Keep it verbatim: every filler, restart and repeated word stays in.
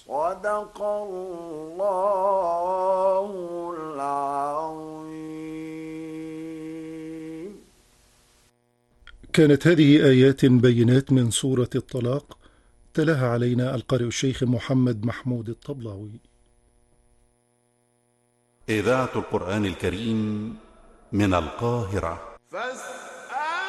صدق الله العظيم. كانت هذه آيات بينات من سورة الطلاق، تلاها علينا القارئ الشيخ محمد محمود الطبلاوي. إذاعة القرآن الكريم من القاهرة.